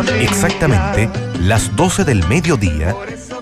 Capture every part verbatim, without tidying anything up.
Exactamente las doce del mediodía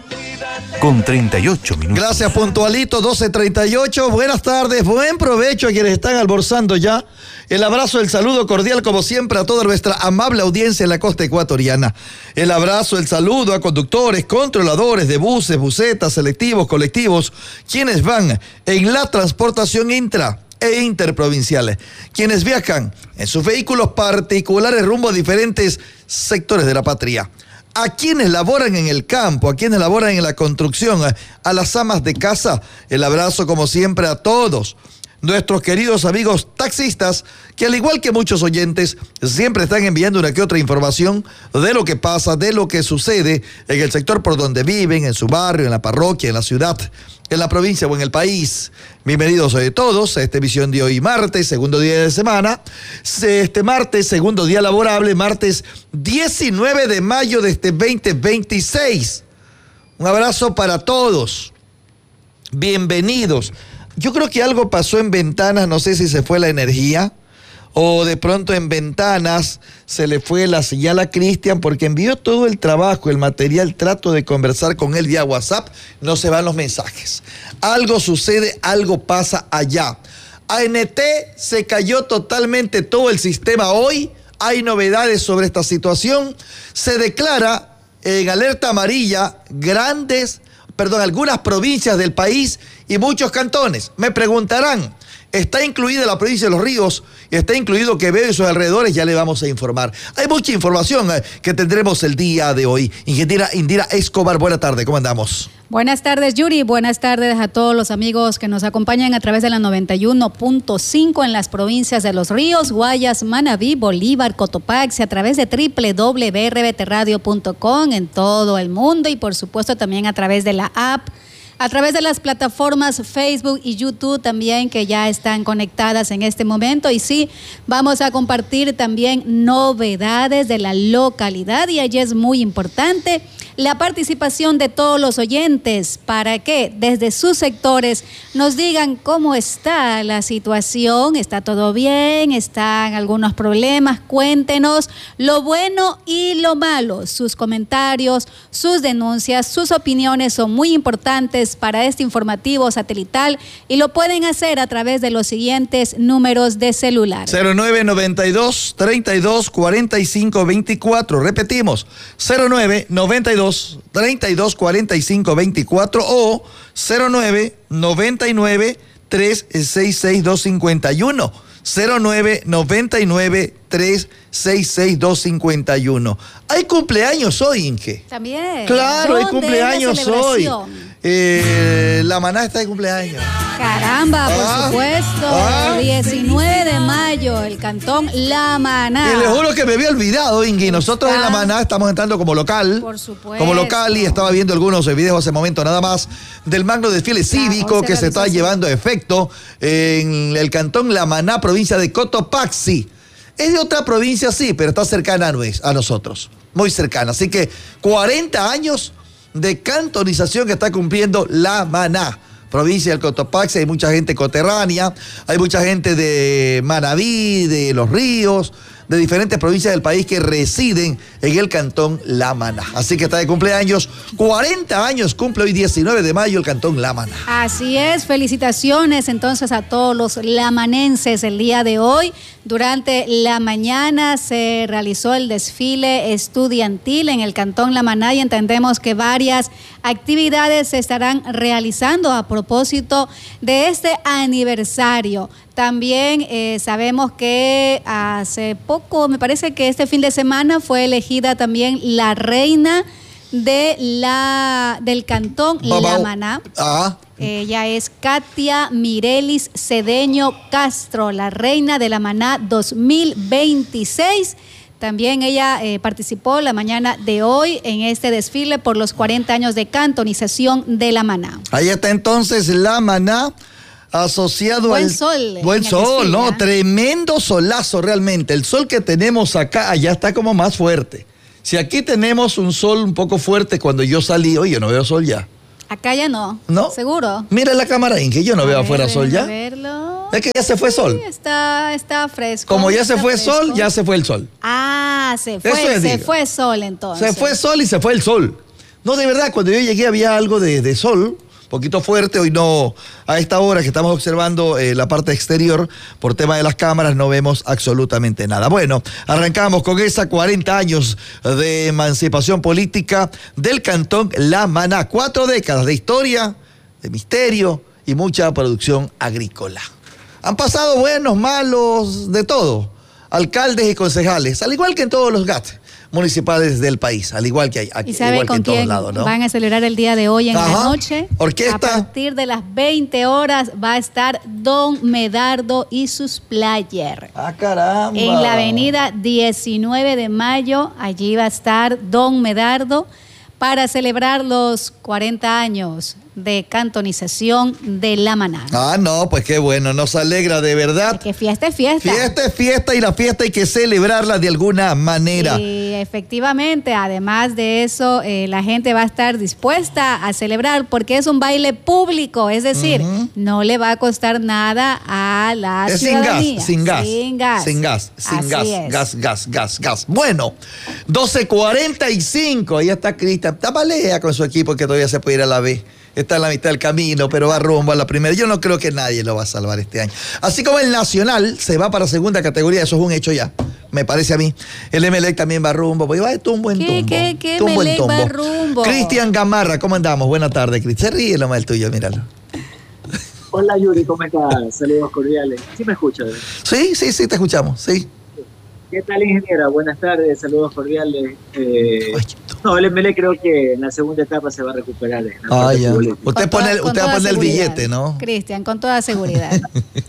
con treinta y ocho minutos. Gracias, puntualito, doce treinta y ocho. Buenas tardes, buen provecho a quienes están almorzando ya. El abrazo, el saludo cordial, como siempre, a toda nuestra amable audiencia en la costa ecuatoriana. El abrazo, el saludo a conductores, controladores de buses, busetas, selectivos, colectivos, quienes van en la transportación intra e interprovinciales, quienes viajan en sus vehículos particulares rumbo a diferentes sectores de la patria, a quienes laboran en el campo, a quienes laboran en la construcción, a las amas de casa. El abrazo, como siempre, a todos nuestros queridos amigos taxistas, que al igual que muchos oyentes, siempre están enviando una que otra información de lo que pasa, de lo que sucede en el sector por donde viven, en su barrio, en la parroquia, en la ciudad, en la provincia o en el país. Bienvenidos a todos a esta emisión de hoy, martes, segundo día de semana. Este martes, segundo día laborable, martes diecinueve de mayo de este veinte veintiséis. Un abrazo para todos. Bienvenidos. Yo creo que algo pasó en Ventanas, no sé si se fue la energía o de pronto en Ventanas se le fue la señal a Cristian porque envió todo el trabajo, el material, trato de conversar con él vía WhatsApp, no se van los mensajes. Algo sucede, algo pasa allá. A N T se cayó totalmente todo el sistema hoy, hay novedades sobre esta situación, se declara en alerta amarilla grandes, perdón, algunas provincias del país y muchos cantones. Me preguntarán, ¿está incluida la provincia de Los Ríos? ¿Está incluido Quevedo y sus alrededores? Ya le vamos a informar. Hay mucha información eh, que tendremos el día de hoy. Ingeniera Indira Escobar, buena tarde, ¿cómo andamos? Buenas tardes, Yuri. Buenas tardes a todos los amigos que nos acompañan a través de la noventa y uno punto cinco en las provincias de Los Ríos, Guayas, Manabí, Bolívar, Cotopaxi, a través de doble u doble u doble u punto r b t radio punto com en todo el mundo y por supuesto también a través de la app, a través de las plataformas Facebook y YouTube también, que ya están conectadas en este momento. Y sí, vamos a compartir también novedades de la localidad y allí es muy importante la participación de todos los oyentes para que desde sus sectores nos digan cómo está la situación, está todo bien, están algunos problemas, cuéntenos lo bueno y lo malo. Sus comentarios, sus denuncias, sus opiniones son muy importantes para este informativo satelital y lo pueden hacer a través de los siguientes números de celular. cero nueve noventa y dos, treinta y dos, cuarenta y cinco veinticuatro. Repetimos, cero nueve noventa y dos, treinta y dos, cuarenta y cinco veinticuatro o cero nueve noventa y nueve, trescientos sesenta y seis, doscientos cincuenta y uno. cero nueve noventa y nueve, trescientos sesenta y seis, doscientos cincuenta y uno. Hay cumpleaños hoy, Inge. También. Claro, hay cumpleaños hoy. Eh, la maná está de cumpleaños. Caramba, por ah, supuesto. Ah, diecinueve de mayo, el cantón La Maná. Y les juro que me había olvidado, Ingui. Nosotros ah, en La Maná estamos entrando como local. Por supuesto. Como local, y estaba viendo algunos videos hace momento nada más del magno desfile cívico que se está llevando a efecto en el cantón La Maná, provincia de Cotopaxi. Es de otra provincia, sí, pero está cercana a nosotros. Muy cercana. Así que cuarenta años de cantonización que está cumpliendo La Maná, provincia del Cotopaxi. Hay mucha gente coterránea, hay mucha gente de Manabí, de Los Ríos, de diferentes provincias del país que residen en el cantón La Maná. Así que está de cumpleaños, cuarenta años cumple hoy diecinueve de mayo el cantón La Maná. Así es, felicitaciones entonces a todos los lamanenses el día de hoy. Durante la mañana se realizó el desfile estudiantil en el cantón La Maná y entendemos que varias actividades se estarán realizando a propósito de este aniversario. También eh, sabemos que hace poco, me parece que este fin de semana fue elegida también la reina de la del cantón Babao. La Maná. Ah. Ella es Katia Mirelis Cedeño Castro, la reina de La Maná dos mil veintiséis. También ella eh, participó la mañana de hoy en este desfile por los cuarenta años de cantonización de La Maná. Ahí está entonces La Maná, asociado buen al sol, buen sol, ¿no? Tremendo solazo realmente. El sol que tenemos acá, allá está como más fuerte. Si aquí tenemos un sol un poco fuerte cuando yo salí, oye, yo no veo sol ya. Acá ya no. ¿No? ¿Seguro? Mira la cámara, Inge, yo no a veo ver, afuera sol ya. Verlo. Es que ya se fue sol. Sí, está, está fresco. Como ya se fue fresco. sol, ya se fue el sol. Ah, se fue, Eso es, se diga. fue sol entonces. Se fue sol y se fue el sol. No, de verdad, cuando yo llegué había algo de, de sol, poquito fuerte. Hoy no, a esta hora que estamos observando eh, la parte exterior, por tema de las cámaras, no vemos absolutamente nada. Bueno, arrancamos con esa cuarenta años de emancipación política del Cantón La Maná. Cuatro décadas de historia, de misterio y mucha producción agrícola. Han pasado buenos, malos, de todo, alcaldes y concejales, al igual que en todos los G A T municipales del país, al igual que hay aquí, ¿Y sabe igual que con en todos quién lados, ¿no? van a celebrar el día de hoy en Ajá. la noche? Orquesta. A partir de las veinte horas va a estar Don Medardo y sus Players. Ah, caramba. En la avenida diecinueve de mayo, allí va a estar Don Medardo para celebrar los cuarenta años de cantonización de La Maná. Ah, no, pues qué bueno, nos alegra de verdad. Que fiesta es fiesta. Fiesta es fiesta y la fiesta hay que celebrarla de alguna manera. Y efectivamente, además de eso, eh, la gente va a estar dispuesta a celebrar porque es un baile público, es decir, Uh-huh. no le va a costar nada a la Es sin ciudadanía. gas, sin gas. Sin gas. Sin gas, sin Así gas, es. gas, gas, gas, gas. Bueno, doce cuarenta y cinco, ahí está Cristian. Tabalea con su equipo que todavía se puede ir a la B. Está en la mitad del camino, pero va rumbo a la primera. Yo no creo que nadie lo va a salvar este año. Así como el Nacional se va para segunda categoría, eso es un hecho ya, me parece a mí. El Emelec también va rumbo, pues va de tumbo en ¿Qué, tumbo. qué, qué tumbo en Emelec va tumbo. rumbo? Cristian Gamarra, ¿cómo andamos? Buenas tardes, Cristian. Se ríe lo más el tuyo, míralo. Hola Yuri, ¿cómo estás? Saludos cordiales. ¿Sí me escuchas? Sí, sí, sí, te escuchamos, sí. ¿Qué tal, ingeniera? Buenas tardes, saludos cordiales. Eh, Ay, no, el M L creo que en la segunda etapa se va a recuperar. En la Ah, parte ya. futbolística. Usted Con pone, toda- el- con usted va a toda poner el seguridad. billete, ¿no? Cristian, con toda seguridad.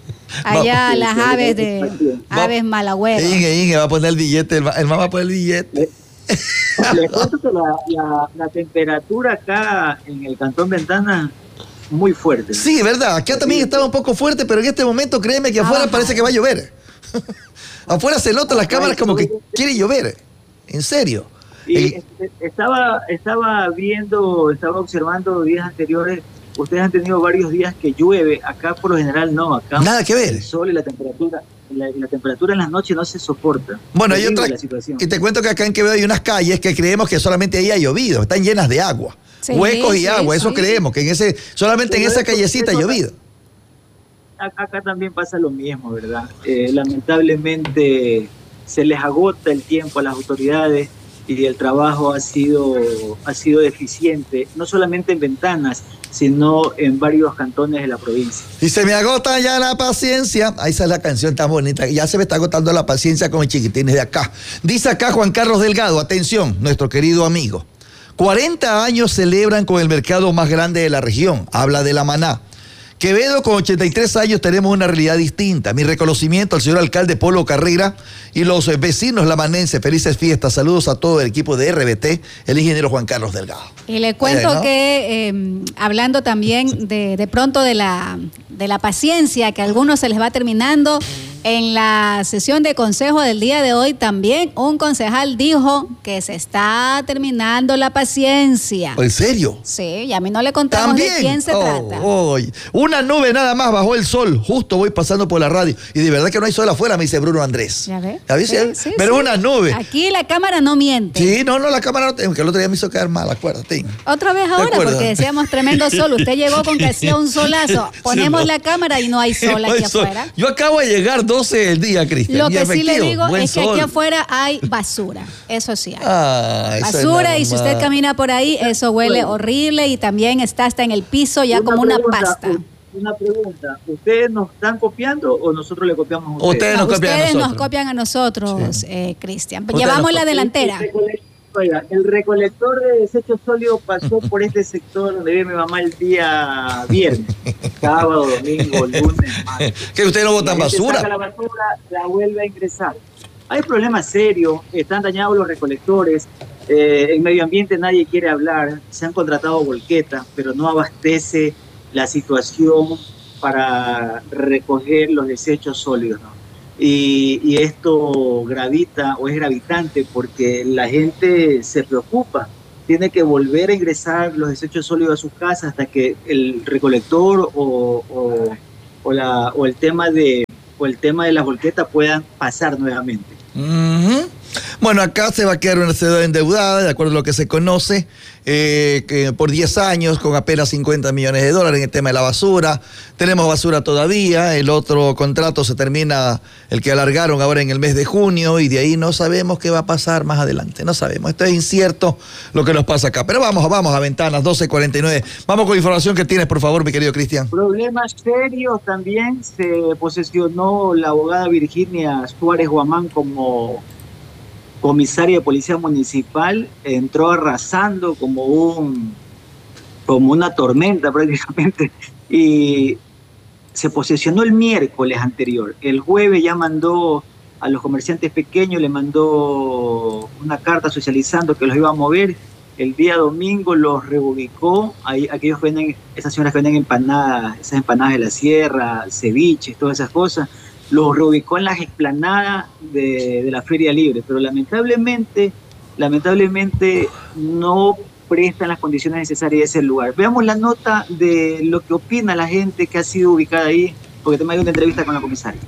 Allá Sí, las sí, aves sí, de sí. Va- aves malagüeros. Inge, Inge va a poner el billete, el, ma- el mamá va a poner el billete. Les cuento que la, la, la temperatura acá en el Cantón Ventana muy fuerte. Sí, verdad. Acá también estaba un poco fuerte, pero en este momento créeme que afuera Ah, parece que va a llover. Afuera se nota las cámaras como que quiere llover. En serio. Y El- este, estaba, estaba viendo, estaba observando días anteriores. Ustedes han tenido varios días que llueve. Acá por lo general no. Acá Nada que ver. el sol y la temperatura, la, la temperatura en las noches no se soporta. Bueno, hay Terrible otra. la situación. Y te cuento que acá en Quevedo hay unas calles que creemos que solamente ahí ha llovido. Están llenas de agua. Sí, Huecos y sí, agua. Eso sí. creemos, que en ese, solamente en Pero esa eso- callecita ha eso- llovido. Acá, acá también pasa lo mismo, ¿verdad? Eh, lamentablemente se les agota el tiempo a las autoridades y el trabajo ha sido, ha sido deficiente, no solamente en Ventanas, sino en varios cantones de la provincia. Y se me agota ya la paciencia. Ahí está la canción tan bonita. Ya se me está agotando la paciencia con el chiquitines de acá. Dice acá Juan Carlos Delgado, atención, nuestro querido amigo. cuarenta años celebran con el mercado más grande de la región. Habla de La Maná. Quevedo, con ochenta y tres años, tenemos una realidad distinta. Mi reconocimiento al señor alcalde Polo Carrera y los eh, vecinos lamanenses. Felices fiestas. Saludos a todo el equipo de R B T, el ingeniero Juan Carlos Delgado. Y le cuento Oye, ¿no? que, eh, hablando también de, de pronto de la, de la paciencia, que a algunos se les va terminando, en la sesión de consejo del día de hoy también un concejal dijo que se está terminando la paciencia. ¿En serio? Sí, y a mí no le contamos También. de quién se Oh, trata. oh, una nube nada más bajó el sol. Justo voy pasando por la radio. Y de verdad que no hay sol afuera, me dice Bruno Andrés. ¿Ya ve? ¿Ya viste? Sí, sí, Pero sí. una nube. Aquí la cámara no miente. Sí, no, no, la cámara no tengo, que el otro día me hizo quedar mal, acuérdate. Otra vez ahora, acuerdas? porque decíamos tremendo sol. Usted llegó con que hacía un solazo. Ponemos Sí, no. la cámara y no hay sol No aquí hay sol. afuera. Yo acabo de llegar doce del día, Cristian. Lo y que sí le efectivo, digo buen es que sol. aquí afuera hay basura. Eso sí hay. Ah, eso es Basura, y si normal. usted camina por ahí, eso huele horrible y también está hasta en el piso ya como una pregunta, pasta. Una pregunta, ¿ustedes nos están copiando o nosotros le copiamos a ustedes? Ustedes No, nos copian a ustedes nos nosotros. copian a nosotros, Sí. eh, Cristian. Ustedes Llevamos nos la copian. delantera. El recole- Oiga, el recolector de desechos sólidos pasó por este sector donde vive mi mamá el día viernes, sábado, domingo, lunes, martes. ¿Que ustedes no botan La gente basura? saca la basura, la vuelve a ingresar. Hay problemas serios, están dañados los recolectores, eh, en medio ambiente nadie quiere hablar, se han contratado volquetas, pero no abastece la situación para recoger los desechos sólidos, ¿no? Y, y esto gravita o es gravitante porque la gente se preocupa, tiene que volver a ingresar los desechos sólidos a sus casas hasta que el recolector o, o o, la, o, el, tema de, o el tema de las volquetas puedan pasar nuevamente. Uh-huh. Bueno, acá se va a quedar una ciudad endeudada, de acuerdo a lo que se conoce, eh, que por diez años, con apenas cincuenta millones de dólares en el tema de la basura. Tenemos basura todavía, el otro contrato se termina, el que alargaron ahora en el mes de junio, y de ahí no sabemos qué va a pasar más adelante, no sabemos. Esto es incierto lo que nos pasa acá. Pero vamos, vamos a Ventanas, doce cuarenta y nueve. Vamos con información que tienes, por favor, mi querido Cristian. Problemas serios también. Se posesionó la abogada Virginia Suárez Guamán como comisaria de policía municipal, entró arrasando como un como una tormenta prácticamente, y se posesionó el miércoles anterior. El jueves ya mandó a los comerciantes pequeños, le mandó una carta socializando que los iba a mover. El día domingo los reubicó, ahí, aquellos que venden, esas señoras que venden empanadas, esas empanadas de la sierra, ceviches, todas esas cosas, los reubicó en las explanadas de, de la Feria Libre, pero lamentablemente, lamentablemente no prestan las condiciones necesarias de ese lugar. Veamos la nota de lo que opina la gente que ha sido ubicada ahí, porque también hay una entrevista con la comisaria.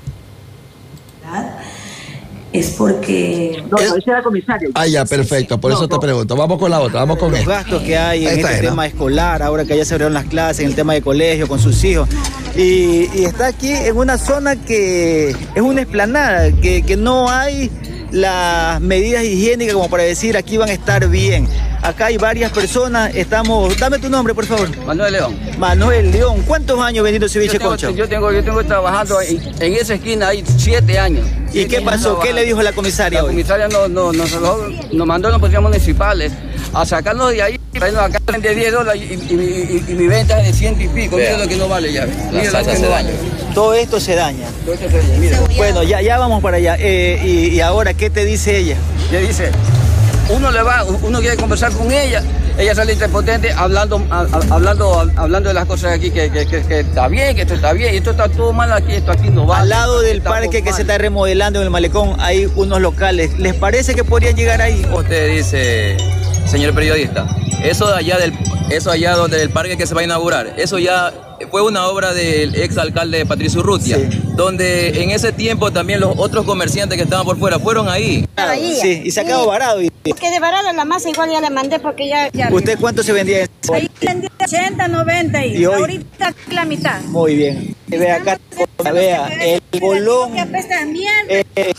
Es porque... No, esa era la comisaria. Ah, ya, perfecto, por no, eso no. te pregunto. Vamos con la otra, vamos con los esta. gastos que hay en Esta este es, ¿no? tema escolar, ahora que ya se abrieron las clases, en el tema de colegio, con sus hijos. Y, y está aquí en una zona que es una explanada, que, que no hay las medidas higiénicas como para decir aquí van a estar bien. Acá hay varias personas, estamos... Dame tu nombre, por favor. Manuel León. Manuel León. ¿Cuántos años vendiendo ceviche, Yo tengo, Concha? yo tengo, yo tengo trabajando en, en esa esquina ahí siete años. ¿Y Siete qué años pasó? ¿Qué le dijo la comisaria La hoy? comisaria nos, nos, nos, nos, nos mandó a los policías municipales a sacarnos de ahí, traernos acá de diez dólares y, y, y, y mi venta es de ciento y pico. Mira lo que no vale ya. Mira lo que no vale. Todo esto se daña. Todo esto se daña, mira. Bueno, ya, ya vamos para allá. Eh, y, y ahora, ¿qué te dice ella? Le dice, uno le va, uno quiere conversar con ella, ella sale interpotente hablando, a, a, hablando, hablando de las cosas aquí, que, que, que, que está bien, que esto está bien, y esto está todo mal aquí, esto aquí no va. Al lado del parque que se está remodelando en el malecón hay unos locales. ¿Les parece que podrían llegar ahí? Usted dice, señor periodista, eso de allá del, eso allá donde el parque que se va a inaugurar, eso ya fue una obra del ex alcalde Patricio Urrutia, sí, donde en ese tiempo también los otros comerciantes que estaban por fuera fueron ahí. Ahí, sí, y se ha quedado varado. Y... Que de varado la masa igual ya le mandé porque ya... ya ¿Usted cuánto se vendía? Ahí vendía ochenta, noventa y, ¿Y hoy? Ahorita la mitad. Muy bien. Vea acá, vea, el bolón... Que apestan bien. Eh, eh,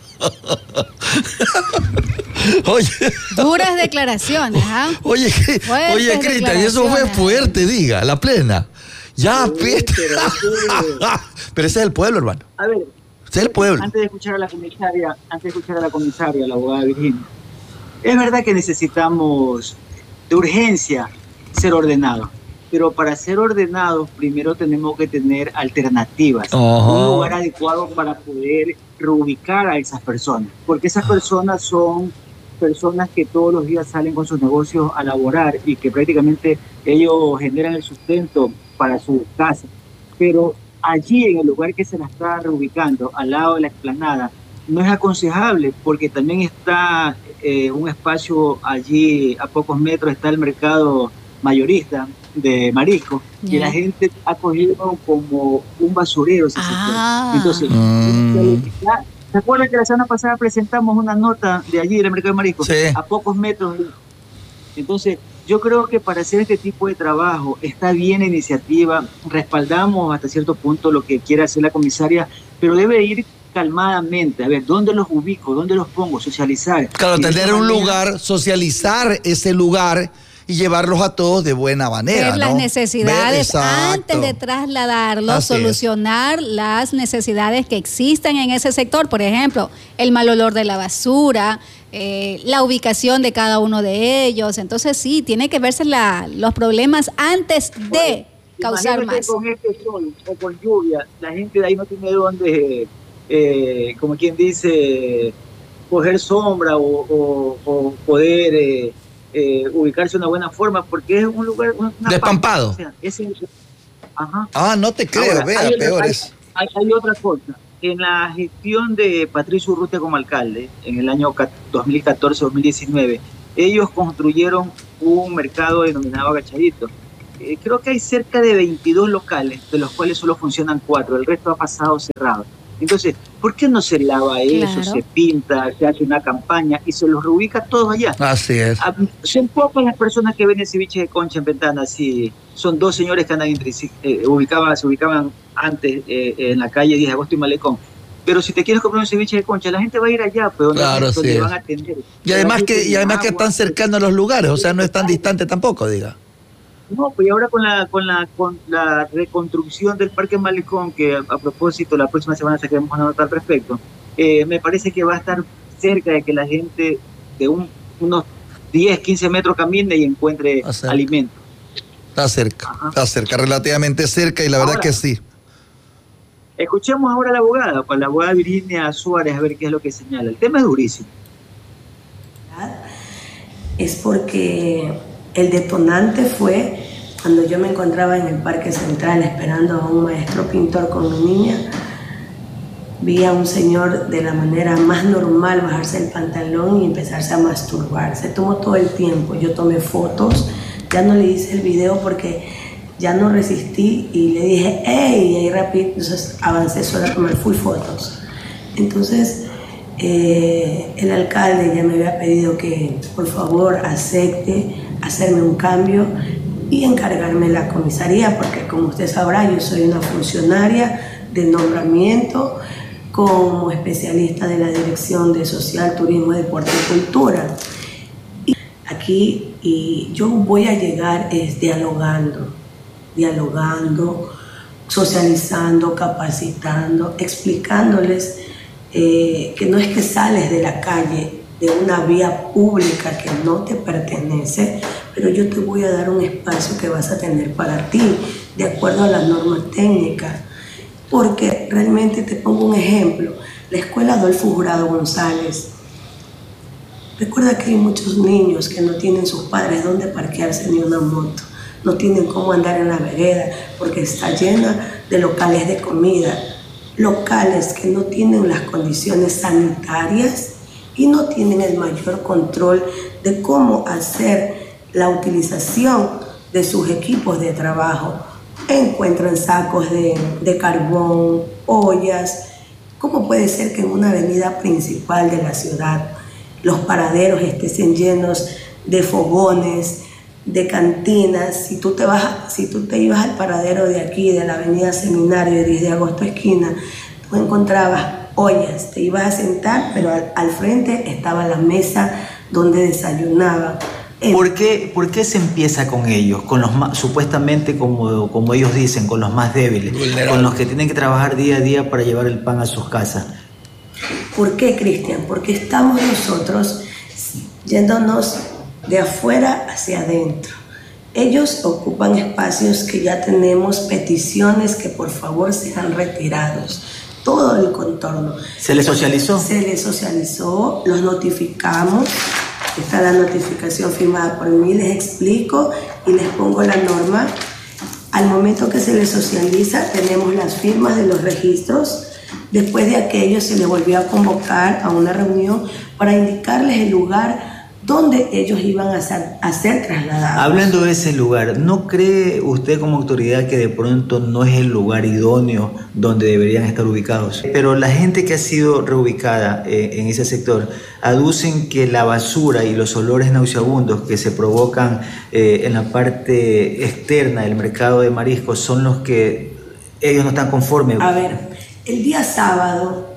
Oye, duras declaraciones, ¿ah? ¿eh? Oye, Fuertes oye, Cristian, eso fue fuerte, diga, la plena. Ya, Sí, peste. pero, Pero ese es el pueblo, hermano. A ver, Ese es el pueblo. antes de escuchar a la comisaria, antes de escuchar a la comisaria, la abogada Virginia, es verdad que necesitamos de urgencia ser ordenados, pero para ser ordenados primero tenemos que tener alternativas, Ajá. un lugar adecuado para poder reubicar a esas personas, porque esas personas son personas que todos los días salen con sus negocios a laborar y que prácticamente ellos generan el sustento para su casa, pero allí en el lugar que se la está reubicando, al lado de la explanada, no es aconsejable porque también está eh, un espacio allí a pocos metros, está el mercado mayorista de marisco, yeah, y la gente ha cogido como un basurero ese ah. sector. Entonces, mm. ¿se acuerdan que la semana pasada presentamos una nota de allí del mercado de marisco? Sí. A pocos metros. Entonces, yo creo que para hacer este tipo de trabajo está bien la iniciativa, respaldamos hasta cierto punto lo que quiere hacer la comisaria, pero debe ir calmadamente, a ver, ¿dónde los ubico? ¿Dónde los pongo? Socializar. Claro, y tener un manera, lugar, socializar ese lugar y llevarlos a todos de buena manera, ver ¿no? las necesidades ver, antes de trasladarlos, Así solucionar es. las necesidades que existen en ese sector, por ejemplo, el mal olor de la basura, eh, la ubicación de cada uno de ellos. Entonces sí, tiene que verse la, los problemas antes de bueno, causar más. Con este sol o con lluvia, la gente de ahí no tiene dónde, eh, como quien dice, coger sombra o, o, o poder... Eh, Eh, ubicarse de una buena forma porque es un lugar una despampado. O sea, es el, ajá. Ah, no te creo. Ahora, vea, hay peor otra, es. Hay, hay otra cosa. En la gestión de Patricio Urrutia como alcalde, en el año dos mil catorce dos mil diecinueve, ellos construyeron un mercado denominado Agachadito. eh, creo que hay cerca de veintidós locales, de los cuales solo funcionan cuatro, el resto ha pasado cerrado. Entonces, ¿por qué no se lava eso, Claro. se pinta, se hace una campaña y se los reubica todos allá? Así es. Ah, son pocas las personas que venden ceviche de concha en Ventana, sí. Son dos señores que andan entre sí, eh, ubicaban, se ubicaban antes eh, en la calle diez de agosto y Malecón. Pero si te quieres comprar un ceviche de concha, la gente va a ir allá, pues donde, Claro, donde sí. van a atender. Y además que, y además que Agua, están cercanos a los lugares, o sea, no es tan distante tampoco, diga. No, pues y ahora con la con la con la reconstrucción del Parque Malecón, que a, a propósito la próxima semana sacaremos una nota al respecto, eh, me parece que va a estar cerca de que la gente de un, unos diez, quince metros camine y encuentre Ah, cerca. alimento. Está cerca, Ajá. está cerca, relativamente cerca, y la verdad Ahora, que sí. Escuchemos ahora a la abogada, con la abogada Virginia Suárez, a ver qué es lo que señala. El tema es durísimo. Es porque el detonante fue cuando yo me encontraba en el Parque Central esperando a un maestro pintor con mi niña. Vi a un señor de la manera más normal bajarse el pantalón y empezarse a masturbar. Se tomó todo el tiempo. Yo tomé fotos, ya no le hice el video porque ya no resistí y le dije, ¡hey! Y ahí rápido, entonces avancé solo a tomar full fotos. Entonces, eh, el alcalde ya me había pedido que por favor acepte hacerme un cambio y encargarme la comisaría, porque como usted sabrá, yo soy una funcionaria de nombramiento como especialista de la Dirección de Social, Turismo, Deporte y Cultura. Y aquí y yo voy a llegar es dialogando, dialogando, socializando, capacitando, explicándoles eh, que no es que sales de la calle, de una vía pública que no te pertenece, pero yo te voy a dar un espacio que vas a tener para ti, de acuerdo a las normas técnicas. Porque realmente te pongo un ejemplo, la escuela Adolfo Jurado González. Recuerda que hay muchos niños que no tienen sus padres donde parquearse ni una moto, no tienen cómo andar en la vereda porque está llena de locales de comida, locales que no tienen las condiciones sanitarias y no tienen el mayor control de cómo hacer la utilización de sus equipos de trabajo. Encuentran sacos de, de carbón, ollas. ¿Cómo puede ser que en una avenida principal de la ciudad los paraderos estén llenos de fogones, de cantinas? Si tú te vas, si tú te ibas al paradero de aquí, de la avenida Seminario de diez de agosto esquina, tú encontrabas ollas, te ibas a sentar, pero al, al frente estaba la mesa donde desayunaban. ¿Por qué, ¿Por qué se empieza con ellos? Con los más, supuestamente, como, como ellos dicen, con los más débiles, con los que tienen que trabajar día a día para llevar el pan a sus casas. ¿Por qué, Cristian? Porque estamos nosotros yéndonos de afuera hacia adentro. Ellos ocupan espacios que ya tenemos peticiones que por favor sean retirados. Todo el contorno. ¿Se les socializó? Se les socializó, los notificamos. Está la notificación firmada por mí, les explico y les pongo la norma. Al momento que se les socializa, tenemos las firmas de los registros. Después de aquello, se les volvió a convocar a una reunión para indicarles el lugar donde ellos iban a ser, a ser trasladados. Hablando de ese lugar, ¿no cree usted como autoridad que de pronto no es el lugar idóneo donde deberían estar ubicados? Pero la gente que ha sido reubicada eh, en ese sector aducen que la basura y los olores nauseabundos que se provocan eh, en la parte externa del mercado de mariscos son los que ellos no están conformes. A ver, el día sábado,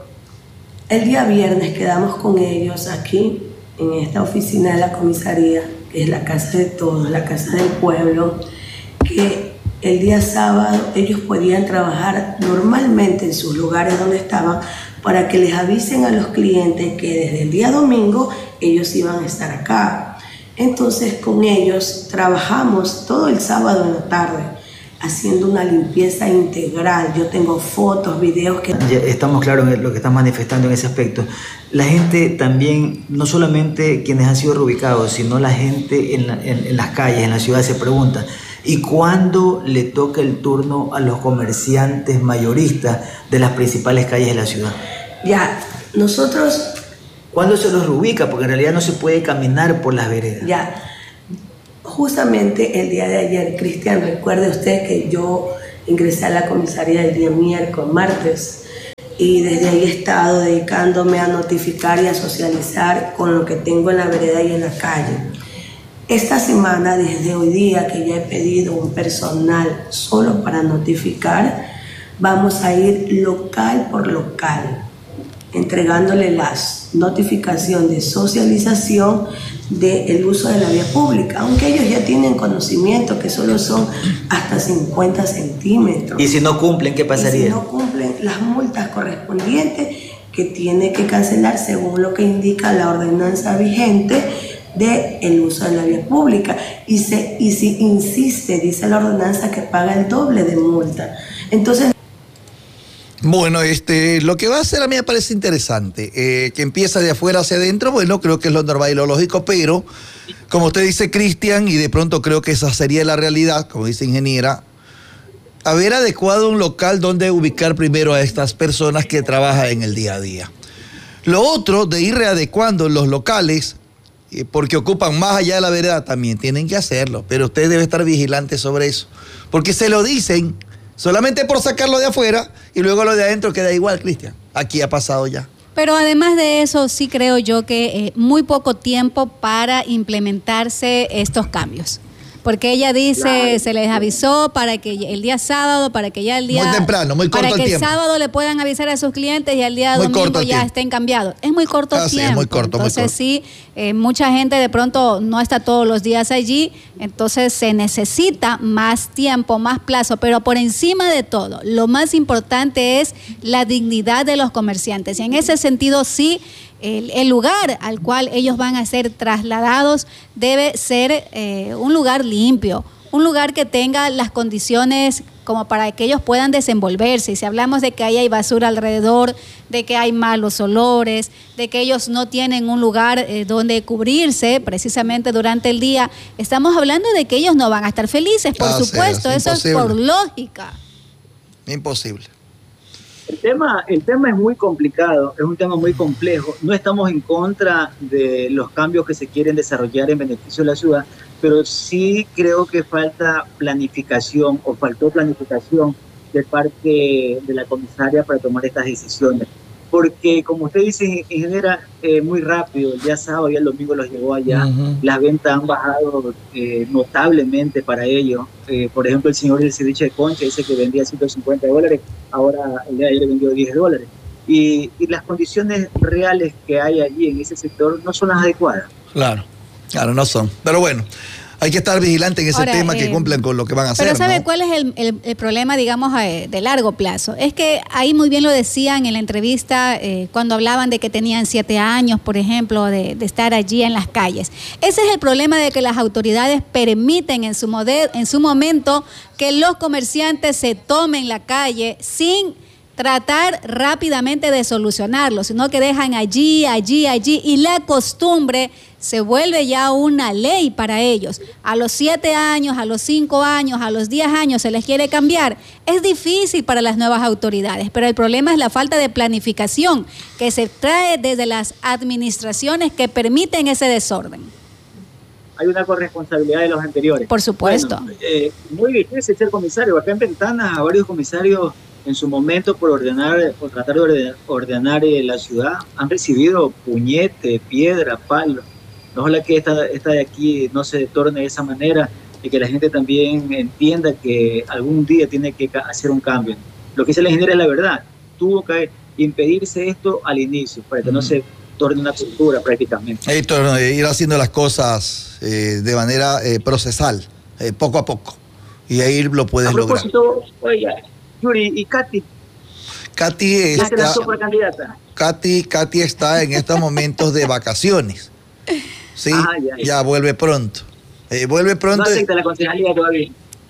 el día viernes quedamos con ellos aquí en esta oficina de la comisaría, que es la casa de todos, la casa del pueblo, que el día sábado ellos podían trabajar normalmente en sus lugares donde estaban para que les avisen a los clientes que desde el día domingo ellos iban a estar acá. Entonces con ellos trabajamos todo el sábado en la tarde, haciendo una limpieza integral. Yo tengo fotos, videos que... Ya estamos claros en lo que están manifestando en ese aspecto. La gente también, no solamente quienes han sido reubicados, sino la gente en, la, en, en las calles, en la ciudad, se pregunta, ¿y cuándo le toca el turno a los comerciantes mayoristas de las principales calles de la ciudad? Ya, nosotros... ¿Cuándo se los reubica? Porque en realidad no se puede caminar por las veredas. Ya, Justamente el día de ayer, Cristian, recuerde usted que yo ingresé a la comisaría el día miércoles, martes, y desde ahí he estado dedicándome a notificar y a socializar con lo que tengo en la vereda y en la calle. Esta semana, desde hoy día que ya he pedido un personal solo para notificar, vamos a ir local por local, entregándole las notificaciones de socialización del uso de la vía pública, aunque ellos ya tienen conocimiento que solo son hasta cincuenta centímetros. ¿Y si no cumplen, qué pasaría? Y si no cumplen, las multas correspondientes que tiene que cancelar según lo que indica la ordenanza vigente del uso de la vía pública. Y, se, y si insiste, dice la ordenanza, que paga el doble de multa. Entonces, bueno, este, lo que va a hacer a mí me parece interesante, eh, que empieza de afuera hacia adentro. Bueno, creo que es lo normal y lo lógico, pero como usted dice, Cristian, y de pronto creo que esa sería la realidad, como dice ingeniera, haber adecuado un local donde ubicar primero a estas personas que trabajan en el día a día. Lo otro, de ir readecuando los locales, eh, porque ocupan más allá de la vereda, también tienen que hacerlo, pero usted debe estar vigilante sobre eso, porque se lo dicen solamente por sacarlo de afuera y luego lo de adentro queda igual, Cristian. Aquí ha pasado ya. Pero además de eso, sí creo yo que eh, muy poco tiempo para implementarse estos cambios. Porque ella dice, claro, se les avisó para que el día sábado, para que ya el día... Muy temprano, muy corto el tiempo. Para que el sábado le puedan avisar a sus clientes y el día muy domingo ya estén cambiados. Es muy corto ah, tiempo. Sí, es muy corto, entonces muy corto. sí, eh, mucha gente de pronto no está todos los días allí, entonces se necesita más tiempo, más plazo, pero por encima de todo, lo más importante es la dignidad de los comerciantes. Y en ese sentido sí, El, el lugar al cual ellos van a ser trasladados debe ser eh, un lugar limpio, un lugar que tenga las condiciones como para que ellos puedan desenvolverse. Y si hablamos de que ahí hay basura alrededor, de que hay malos olores, de que ellos no tienen un lugar eh, donde cubrirse precisamente durante el día, estamos hablando de que ellos no van a estar felices, por ah, supuesto, sí, es eso imposible. es por lógica. Imposible. El tema, el tema es muy complicado, es un tema muy complejo. No estamos en contra de los cambios que se quieren desarrollar en beneficio de la ciudad, pero sí creo que falta planificación o faltó planificación de parte de la comisaria para tomar estas decisiones. Porque, como usted dice, ingeniera, eh, muy rápido, el día sábado y el domingo los llevó allá. Uh-huh. Las ventas han bajado eh, notablemente para ellos. Eh, por ejemplo, el señor del ceviche de Concha dice que vendía ciento cincuenta dólares, ahora el día de ayer vendió diez dólares. Y, y las condiciones reales que hay allí en ese sector no son las adecuadas. Claro, claro, no son. Pero bueno, hay que estar vigilante en ese Ahora, tema, eh, que cumplan con lo que van a hacer. Pero ¿sabe ¿no? cuál es el, el, el problema, digamos, eh, de largo plazo? Es que ahí muy bien lo decían en la entrevista eh, cuando hablaban de que tenían siete años, por ejemplo, de, de estar allí en las calles. Ese es el problema de que las autoridades permiten en su, model, en su momento que los comerciantes se tomen la calle sin tratar rápidamente de solucionarlo, sino que dejan allí, allí, allí, y la costumbre se vuelve ya una ley para ellos. A los siete años, a los cinco años, a los diez años se les quiere cambiar. Es difícil para las nuevas autoridades, pero el problema es la falta de planificación que se trae desde las administraciones que permiten ese desorden. Hay una corresponsabilidad de los anteriores. Por supuesto. Bueno, eh, muy difícil ser comisario. Acá en Ventanas, a varios comisarios en su momento por ordenar, por tratar de ordenar, ordenar eh, la ciudad, han recibido puñete, piedra, palo. Ojalá que esta, esta de aquí no se torne de esa manera y que la gente también entienda que algún día tiene que hacer un cambio. Lo que se le genera es la verdad. Tuvo que impedirse esto al inicio para que mm. no se torne una cultura prácticamente. Esto, eh, ir haciendo las cosas eh, de manera eh, procesal, eh, poco a poco, y ahí lo puedes a lograr. Oye, Yuri y Katy. Katy está, se lanzó por candidata. Katy, Katy está en estos momentos de vacaciones. Sí, ah, ya, ya. ya vuelve pronto. Eh, vuelve pronto. ¿No acepta la concejalía todavía?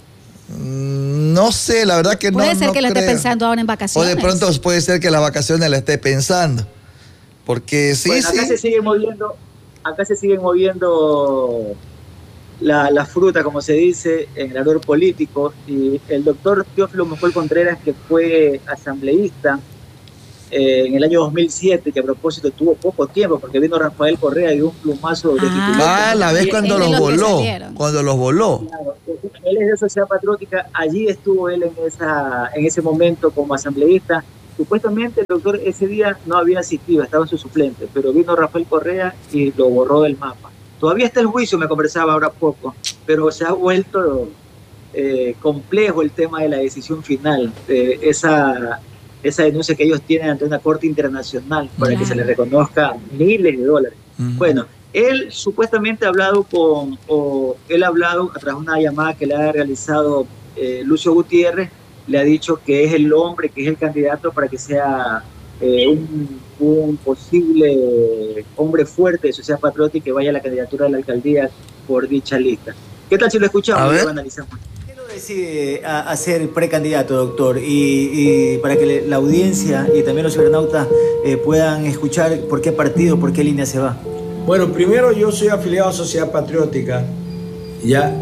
No sé, la verdad que no. Puede ser no que lo creo. esté pensando ahora en vacaciones. O de pronto puede ser que las vacaciones la esté pensando. Porque sí, bueno, acá sí. se sigue moviendo, acá se siguen moviendo la, la fruta, como se dice, en el ardor político. Y el doctor Teófilo Moscol Contreras, que fue asambleísta eh, en el año dos mil siete, que a propósito tuvo poco tiempo, porque vino Rafael Correa y dio un plumazo de titular. Ah, la vez cuando los voló, cuando los voló. Claro, él es de Sociedad Patriótica, allí estuvo él en, esa, en ese momento como asambleísta. Supuestamente el doctor ese día no había asistido, estaba en su suplente, pero vino Rafael Correa y lo borró del mapa. Todavía está el juicio, me conversaba ahora poco, pero se ha vuelto eh, complejo el tema de la decisión final, de esa, esa denuncia que ellos tienen ante una corte internacional para que se les reconozca miles de dólares. Uh-huh. Bueno, él supuestamente ha hablado con, o él ha hablado a través de una llamada que le ha realizado eh, Lucio Gutiérrez, le ha dicho que es el hombre, que es el candidato para que sea eh, un, un posible hombre fuerte de Sociedad Patriótica y que vaya a la candidatura de la alcaldía por dicha lista. ¿Qué tal si lo escuchamos? A ver. Lo analizamos. ¿Qué lo decide a, a ser precandidato, doctor? Y, y para que le, la audiencia y también los cibernautas eh, puedan escuchar por qué partido, por qué línea se va. Bueno, primero yo soy afiliado a Sociedad Patriótica, ya,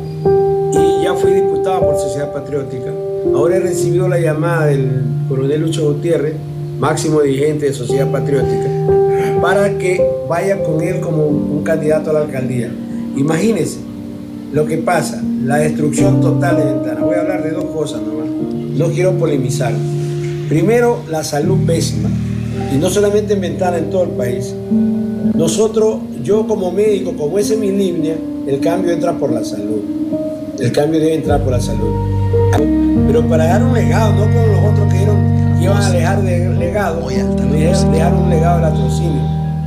y ya fui diputado por Sociedad Patriótica. Ahora he recibido la llamada del coronel Lucho Gutiérrez, máximo dirigente de Sociedad Patriótica, para que vaya con él como un candidato a la alcaldía. Imagínense lo que pasa, la destrucción total de Ventana. Voy a hablar de dos cosas nomás, no quiero polemizar. Primero, la salud pésima, y no solamente en Ventana, en todo el país. Nosotros, yo como médico, como esa es mi línea, el cambio entra por la salud. El cambio debe entrar por la salud. Pero para dejar un legado, no como los otros que dijeron que iban a dejar de legado, dejar un legado de latrocinio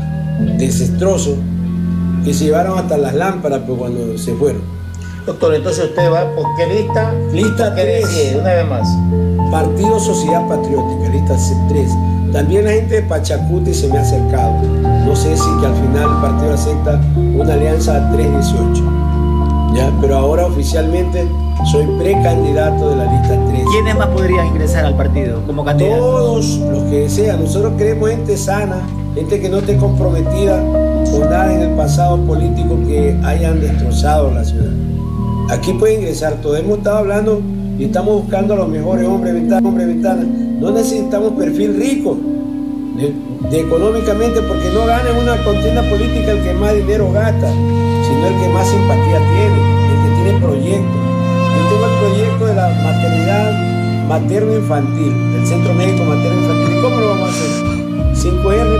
desastroso, que se llevaron hasta las lámparas pues, cuando se fueron. Doctor, entonces usted va por qué lista? Lista ¿Qué tres. decide? Una vez más. Partido Sociedad Patriótica, lista tres. También la gente de Pachacuti se me ha acercado. No sé si que al final el partido acepta una alianza tres dieciocho. ¿Ya? Pero ahora oficialmente soy precandidato de la lista tres. ¿Quiénes más podrían ingresar al partido como candidatos? Todos los que desean. Nosotros queremos gente sana, gente que no esté comprometida con nada en el pasado político que hayan destrozado la ciudad. Aquí puede ingresar todo. Hemos estado hablando y estamos buscando a los mejores hombres ventana, hombres ventana. No necesitamos perfil rico de, de económicamente, porque no gana en una contienda política el que más dinero gasta, sino el que más simpatía tiene, el que tiene proyectos. Yo tengo el proyecto de la maternidad materno-infantil, del Centro Médico Materno-Infantil. ¿Y cómo lo vamos a hacer? Sin cogerle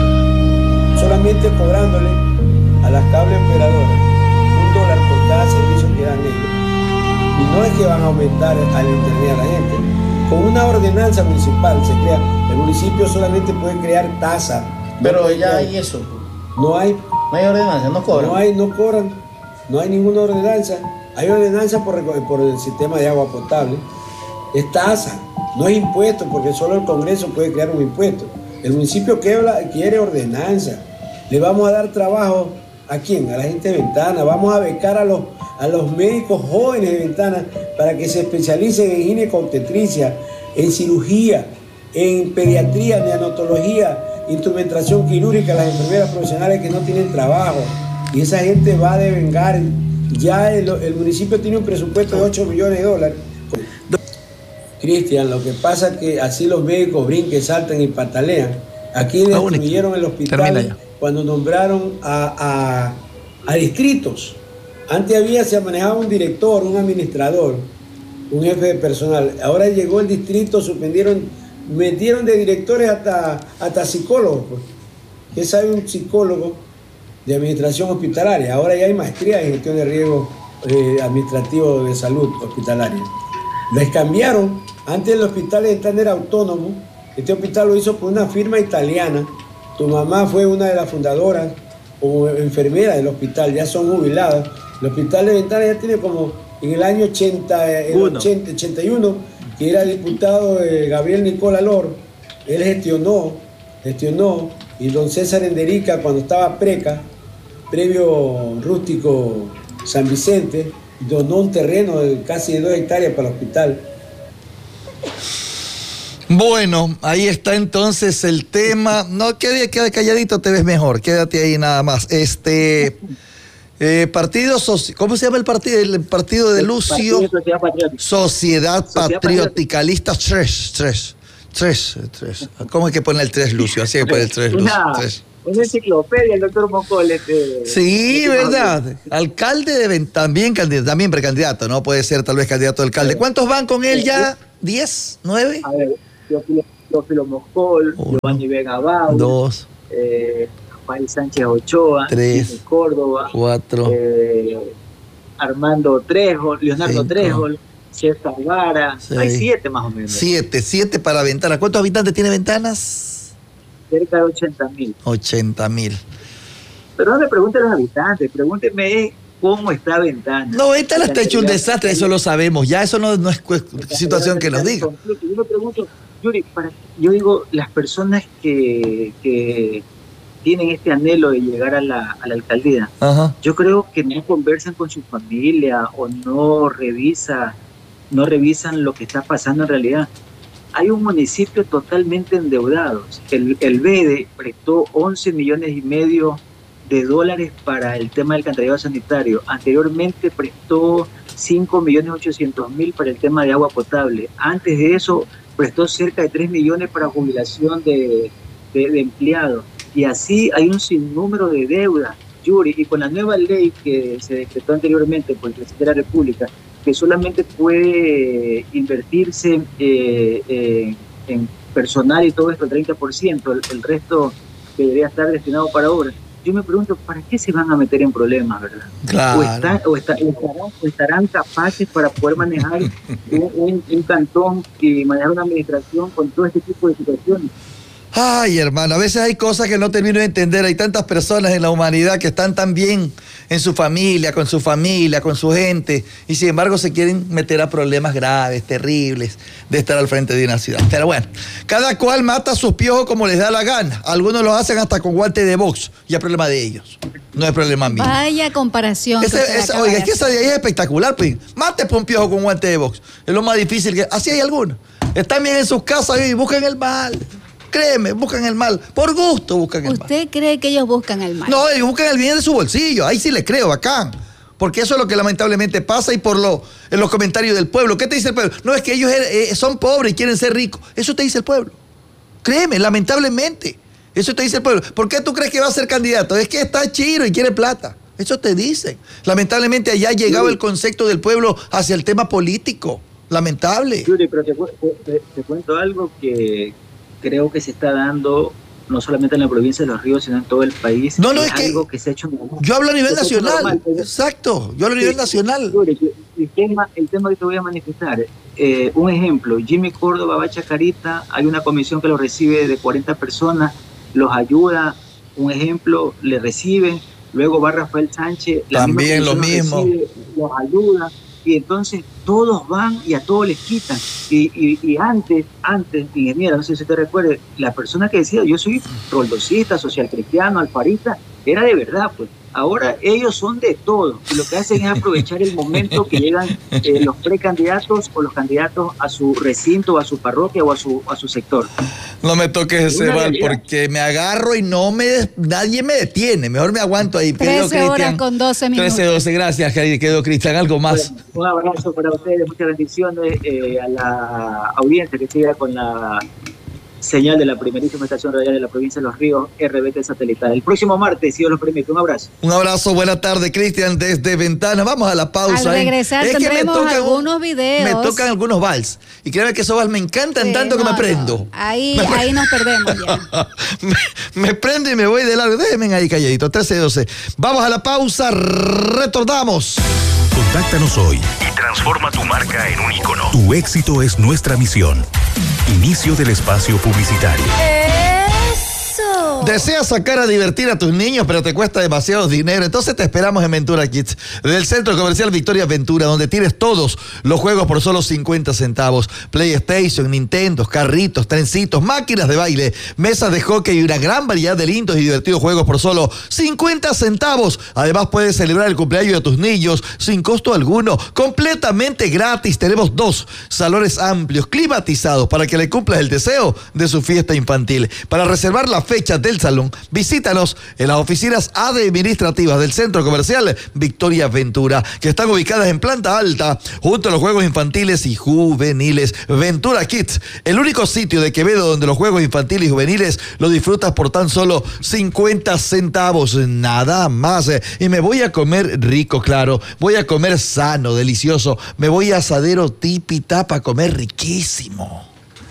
plata, solamente cobrándole a las cable operadoras un dólar por cada servicio que dan ellos. Y no es que van a aumentar al internet a la gente. Con una ordenanza municipal se crea, el municipio solamente puede crear tasa. Pero no ya hay eso. No hay. No hay ordenanza, no cobran. No hay, no cobran. No hay ninguna ordenanza. Hay ordenanza por, por el sistema de agua potable. Es tasa, no es impuesto, porque solo el Congreso puede crear un impuesto. El municipio quiere ordenanza. Le vamos a dar trabajo ¿a quién? A la gente de Ventana. Vamos a becar a los, a los médicos jóvenes de Ventana para que se especialicen en ginecobstetricia, en cirugía, en pediatría, neonatología, instrumentación quirúrgica, las enfermeras profesionales que no tienen trabajo. Y esa gente va a devengar. Ya el, el municipio tiene un presupuesto de ocho millones de dólares. Cristian, lo que pasa es que así los médicos brinquen, saltan y patalean. Aquí destruyeron el hospital cuando nombraron a, a, a distritos. Antes había, se manejaba un director, un administrador, un jefe de personal. Ahora llegó el distrito, suspendieron, metieron de directores hasta, hasta psicólogos. Pues. ¿Qué sabe un psicólogo de administración hospitalaria? Ahora ya hay maestría en gestión de riesgo eh, administrativo de salud hospitalaria. Les cambiaron. Antes el hospital de Ventana era autónomo. Este hospital lo hizo por una firma italiana. Tu mamá fue una de las fundadoras o enfermera del hospital, ya son jubiladas. El hospital de Ventana ya tiene como en el año ochenta, el ochenta, ochenta y uno, que era diputado eh, Gabriel Nicola Lor. Él gestionó, gestionó, y don César Enderica, cuando estaba preca, previo rústico San Vicente, donó un terreno de casi de dos hectáreas para el hospital. Bueno, ahí está entonces el tema. No, quede, quede calladito, te ves mejor. Quédate ahí nada más. Este eh, partido soci... ¿Cómo se llama el partido? El partido de Lucio. Partido Sociedad Patriótica. Sociedad Patriótica. Lista tres, tres. Tres, tres. ¿Cómo es que pone el tres, Lucio? Así que pone el tres, Lucio. Una, Tres. una enciclopedia, el doctor Mocol. Este, Sí, este verdad. Alcalde de Ven- también candidato, también precandidato, ¿no? Puede ser tal vez candidato a alcalde. ¿Cuántos van con él ya? ¿Diez? ¿Nueve? A ver, Teófilo, Teófilo Moscol, Uno, Giovanni Vega Bau, dos, eh, Rafael Sánchez Ochoa, tres, Jimmy Córdoba, cuatro, eh, Armando Trejol, Leonardo cinco, Trejol, César Vara. seis, Hay siete más o menos. siete, siete para Ventanas. ¿Cuántos habitantes tiene Ventanas? Cerca de ochenta mil. ochenta mil. Pero no me pregunten a los habitantes, pregúntenme cómo está Ventanas. No, Ventanas está hecho un desastre, eso lo sabemos. Ya eso no, no es cu- situación que nos diga. Yo me pregunto, Yuri, para, yo digo, las personas que, que tienen este anhelo de llegar a la, a la alcaldía, Ajá. yo creo que no conversan con su familia o no revisa, no revisan lo que está pasando en realidad. Hay un municipio totalmente endeudado. El, el B E D E prestó once millones y medio de dólares para el tema del alcantarillado sanitario. Anteriormente prestó cinco millones ochocientos mil para el tema de agua potable. Antes de eso prestó cerca de tres millones para jubilación de, de, de empleados. Y así hay un sinnúmero de deudas, Yuri, y con la nueva ley que se decretó anteriormente por el presidente de la República, que solamente puede invertirse eh, eh, en personal y todo esto, el treinta por ciento, el, el resto debería estar destinado para obras. Yo me pregunto, ¿para qué se van a meter en problemas, verdad? Claro. O, está, o, está, o, estarán, o estarán capaces para poder manejar un, un, un cantón y manejar una administración con todo este tipo de situaciones. Ay, hermano, a veces hay cosas que no termino de entender. Hay tantas personas en la humanidad que están tan bien en su familia, con su familia, con su gente, y sin embargo se quieren meter a problemas graves, terribles, de estar al frente de una ciudad. Pero bueno, cada cual mata a sus piojos como les da la gana. Algunos lo hacen hasta con guante de box, y es problema de ellos, no es problema mío. Vaya comparación. Ese, que usted esa, acaba oiga, de es que esa hacer. de ahí es espectacular, pues. Mate por un piojo con guante de box. Es lo más difícil que... Así hay algunos. Están bien en sus casas y buscan el mal. Créeme, buscan el mal. Por gusto buscan el mal. ¿Usted cree que ellos buscan el mal? No, ellos buscan el bien de su bolsillo. Ahí sí le creo, bacán. Porque eso es lo que lamentablemente pasa y por lo en los comentarios del pueblo. ¿Qué te dice el pueblo? No, es que ellos eh, son pobres y quieren ser ricos. Eso te dice el pueblo. Créeme, lamentablemente. Eso te dice el pueblo. ¿Por qué tú crees que va a ser candidato? Es que está chiro y quiere plata. Eso te dicen. Lamentablemente allá ha llegado el concepto del pueblo hacia el tema político. Lamentable. Yuri, pero te, te, te cuento algo que creo que se está dando no solamente en la provincia de Los Ríos, sino en todo el país. No, no, es, es que algo que se ha hecho normal. Yo hablo a nivel Se ha hecho nacional. normal, pero- Exacto. Yo hablo a nivel Sí, nacional. Yuri, el tema, el tema que te voy a manifestar, eh, un ejemplo, Jimmy Córdoba va a Chacarita, hay una comisión que lo recibe de cuarenta personas, los ayuda, un ejemplo, le reciben, luego va Rafael Sánchez, la También misma lo comisión mismo. recibe, los ayuda, y entonces todos van y a todos les quitan. Y, y, y antes, antes, ingeniera, no sé si te recuerde, la persona que decía yo soy roldosista, social cristiano, alfarista, era de verdad, pues. Ahora ellos son de todo y lo que hacen es aprovechar el momento que llegan eh, los precandidatos o los candidatos a su recinto, a su parroquia o a su, a su sector. No me toques ese Una mal realidad. porque me agarro y no me nadie me detiene. Mejor me aguanto ahí. Querido trece horas Cristian. con doce minutos. trece, doce, gracias, querido Cristian. Algo más. Bueno, un abrazo para ustedes, muchas bendiciones eh, a la audiencia que siga con la señal de la primerísima estación radial de la provincia de Los Ríos, R B T Satelital. El próximo martes, si Dios lo permite. Un abrazo. Un abrazo, buena tarde, Cristian, desde Ventana. Vamos a la pausa. Al ¿eh? regresar Es que me tendremos tocan un- algunos videos. Me tocan algunos vals. Y créeme que esos vals me encantan Sí, tanto que no, me no. prendo. Ahí, Me pre- ahí nos perdemos ya. me, me prendo y me voy de largo. Déjenme ahí calladito. trece, doce. Vamos a la pausa. Retornamos. Contáctanos hoy y transforma tu marca en un icono. Tu éxito es nuestra misión. Inicio del espacio publicitario. ¡Eso! Deseas sacar a divertir a tus niños, pero te cuesta demasiado dinero. Entonces te esperamos en Ventura Kids, del Centro Comercial Victoria Ventura, donde tienes todos los juegos por solo cincuenta centavos. PlayStation, Nintendo, carritos, trencitos, máquinas de baile, mesas de hockey y una gran variedad de lindos y divertidos juegos por solo cincuenta centavos. Además puedes celebrar el cumpleaños de tus niños sin costo alguno, completamente gratis. Tenemos dos salones amplios, climatizados, para que le cumplas el deseo de su fiesta infantil. Para reservar la fecha, del salón. Visítanos en las oficinas administrativas del Centro Comercial Victoria Ventura, que están ubicadas en planta alta, junto a los juegos infantiles y juveniles. Ventura Kids, el único sitio de Quevedo donde los juegos infantiles y juveniles lo disfrutas por tan solo cincuenta centavos, nada más. Y me voy a comer rico, claro, voy a comer sano, delicioso, me voy a Asadero Tipitapa a comer riquísimo.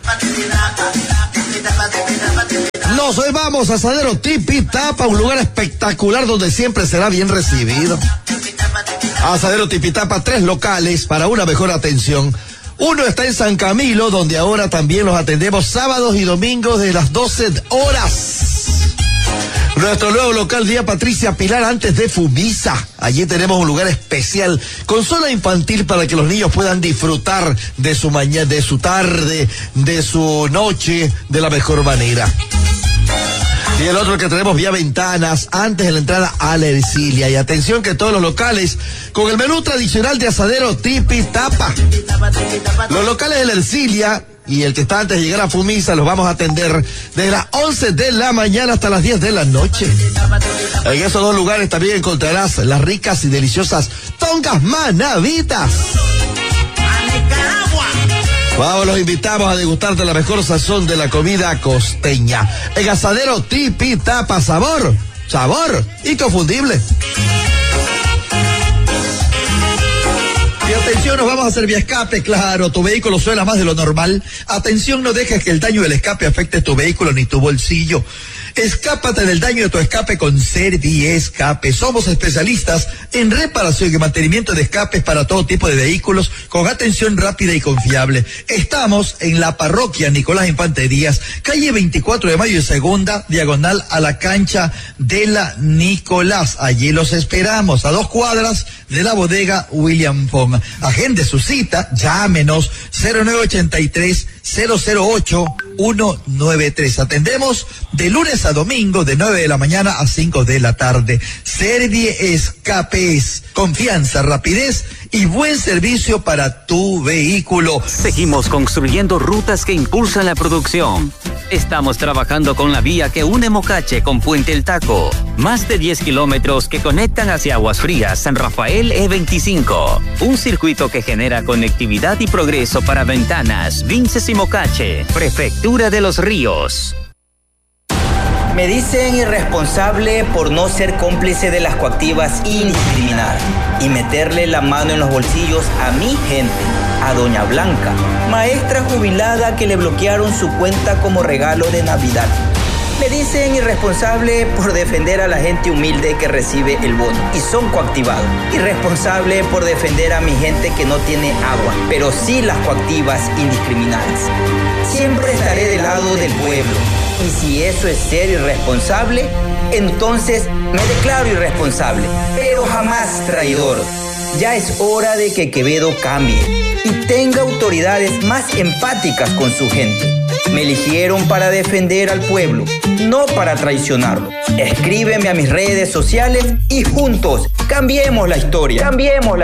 Nos vamos a Asadero Tipitapa, un lugar espectacular donde siempre será bien recibido. Asadero Tipitapa, tres locales para una mejor atención. Uno está en San Camilo, donde ahora también los atendemos sábados y domingos de las doce horas. Nuestro nuevo local Vía Patricia Pilar, antes de Fumisa. Allí tenemos un lugar especial con zona infantil para que los niños puedan disfrutar de su mañana, de su tarde, de su noche de la mejor manera. Y el otro que tenemos Vía Ventanas, antes de la entrada a la Ercilia. Y atención que todos los locales con el menú tradicional de Asadero Tipitapa. Los locales de la Ercilia y el que está antes de llegar a Fumisa los vamos a atender desde las once de la mañana hasta las diez de la noche. En esos dos lugares también encontrarás las ricas y deliciosas tongas manavitas. Vamos, los invitamos a degustar de la mejor sazón de la comida costeña. En Asadero Tipitapa, sabor, sabor inconfundible. Y atención, nos vamos a hacer vía escape, claro, tu vehículo suena más de lo normal. Atención, no dejes que el daño del escape afecte tu vehículo ni tu bolsillo. Escápate del daño de tu escape con Serviescape. Somos especialistas en reparación y mantenimiento de escapes para todo tipo de vehículos con atención rápida y confiable. Estamos en la parroquia Nicolás Infante Díaz, calle veinticuatro de mayo y segunda, diagonal a la cancha de la Nicolás. Allí los esperamos, a dos cuadras de la bodega William Fong. Agende su cita, llámenos cero nueve ochenta y tres, cero cero ocho, uno nueve tres. Atendemos de lunes a domingo de nueve de la mañana a cinco de la tarde. Serviescapes, confianza, rapidez y buen servicio para tu vehículo. Seguimos construyendo rutas que impulsan la producción. Estamos trabajando con la vía que une Mocache con Puente El Taco. Más de diez kilómetros que conectan hacia Aguas Frías, San Rafael E veinticinco. Un circuito que genera conectividad y progreso para Ventanas, Vinces y Mocache. Prefectura de Los Ríos. Me dicen irresponsable por no ser cómplice de las coactivas indiscriminadas y meterle la mano en los bolsillos a mi gente, a doña Blanca, maestra jubilada que le bloquearon su cuenta como regalo de Navidad. Me dicen irresponsable por defender a la gente humilde que recibe el bono y son coactivados. Irresponsable por defender a mi gente que no tiene agua, pero sí las coactivas indiscriminadas. Siempre estaré del lado del pueblo. Y si eso es ser irresponsable, entonces me declaro irresponsable, pero jamás traidor. Ya es hora de que Quevedo cambie y tenga autoridades más empáticas con su gente. Me eligieron para defender al pueblo, no para traicionarlo. Escríbeme a mis redes sociales y juntos cambiemos la historia. Cambiemos la